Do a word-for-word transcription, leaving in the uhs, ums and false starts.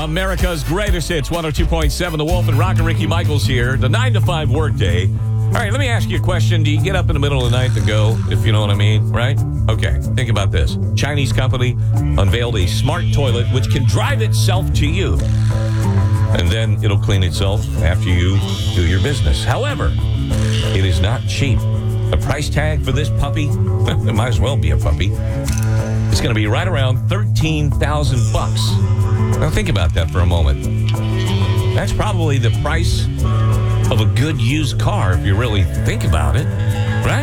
America's greatest hits, one oh two point seven The Wolf and Rock and Ricky Michaels here. The nine to five workday. All right, let me ask you a question. Do you get up in the middle of the night to go, if you know what I mean, right? Okay, think about this. Chinese company unveiled a smart toilet which can drive itself to you. And then it'll clean itself after you do your business. However, it is not cheap. The price tag for this puppy, it might as well be a puppy, it's going to be right around thirteen thousand bucks. Now think about that for a moment. That's probably the price of a good used car if you really think about it, right?